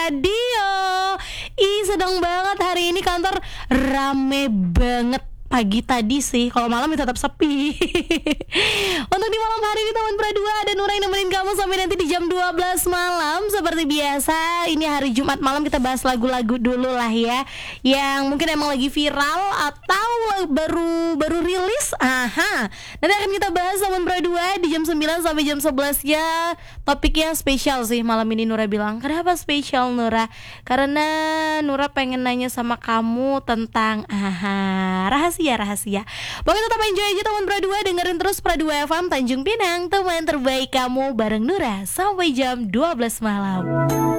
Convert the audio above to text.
Radio. Sedang banget hari ini kantor rame banget. Pagi tadi sih, kalau malam ya tetap sepi. Untuk di malam hari ini teman Pradua ada Nura yang nemenin kamu sampai nanti di jam 12 malam. Seperti biasa, ini hari Jumat malam kita bahas lagu-lagu dulu lah ya, yang mungkin emang lagi viral atau baru rilis. Nanti akan kita bahas teman Pradua di jam 9 sampai jam 11 ya. Topiknya spesial sih malam ini, Nura bilang. Kenapa spesial, Nura? Karena Nura pengen nanya sama kamu tentang rahasia. Pokoknya tetap enjoy aja teman Pradua, dengerin terus Pradua FM Tanjung Pinang, teman terbaik kamu bareng Nura sampai jam 12 malam.